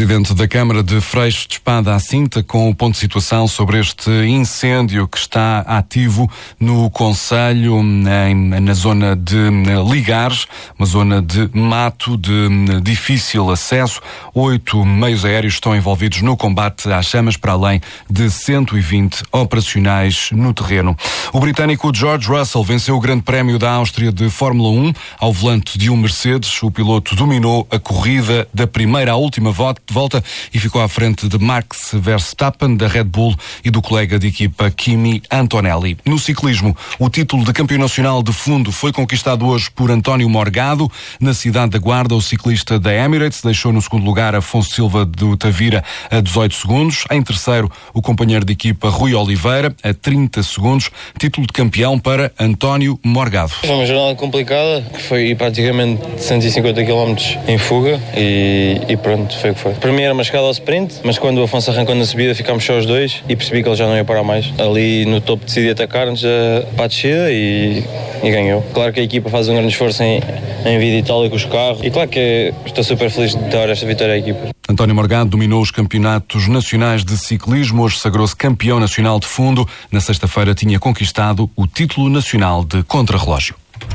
Presidente da Câmara de Freixo de Espada à Cinta, com o ponto de situação sobre este incêndio que está ativo no concelho, na zona de Ligares, uma zona de mato de difícil acesso. 8 meios aéreos estão envolvidos no combate às chamas, para além de 120 operacionais no terreno. O britânico George Russell venceu o Grande Prémio da Áustria de Fórmula 1 ao volante de um Mercedes. O piloto dominou a corrida da primeira à última volta e ficou à frente de Max Verstappen, da Red Bull, e do colega de equipa Kimi Antonelli. No ciclismo, o título de campeão nacional de fundo foi conquistado hoje por António Morgado. Na cidade da Guarda, o ciclista da Emirates deixou no segundo lugar Afonso Silva do Tavira a 18 segundos. Em terceiro, o companheiro de equipa Rui Oliveira a 30 segundos. Título de campeão para António Morgado. Foi uma jornada complicada, que foi praticamente 150 km em fuga e pronto, foi o que foi. Para mim era uma escada ao sprint, mas quando o Afonso arrancou na subida ficámos só os dois e percebi que ele já não ia parar mais. Ali no topo decidi atacar-nos para a descida e ganhou. Claro que a equipa faz um grande esforço em vir de Itália com os carros e claro que estou super feliz de dar esta vitória à equipa. António Morgado dominou os campeonatos nacionais de ciclismo, hoje sagrou-se campeão nacional de fundo. Na sexta-feira tinha conquistado o título nacional de contrarrelógio.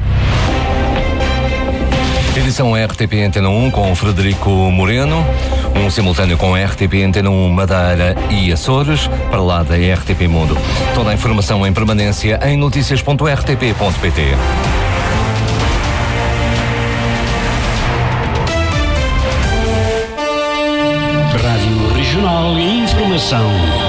Edição RTP Antena 1 com Frederico Moreno, um simultâneo com RTP Antena 1 Madeira e Açores, para lá da RTP Mundo. Toda a informação em permanência em noticias.rtp.pt. Rádio Regional e Informação.